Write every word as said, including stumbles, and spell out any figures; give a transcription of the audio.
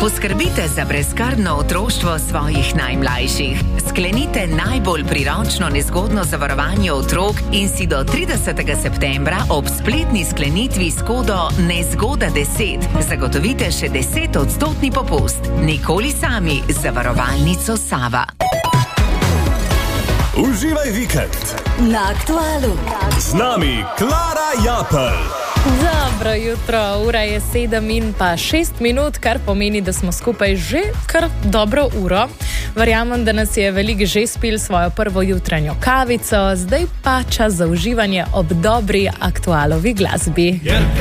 Poskrbite za brezskrbno otroštvo svojih najmlajših. Sklenite najbolj priročno nezgodno zavarovanje otrok in si do tridesetega septembra ob spletni sklenitvi s kodo nezgoda deset zagotovite še deset odstotni popust. Nikoli sami z zavarovalnico Sava. Uživaj vikend na Aktualu. Z nami Klara Japelj. Dobro jutro, ura je sedem in pa šest minut, kar pomeni, da smo skupaj že kar dobro uro. Verjamem, da nas je veliko že spil svojo prvo jutranjo kavico, zdaj pa čas za uživanje ob dobri Aktualovi glasbi.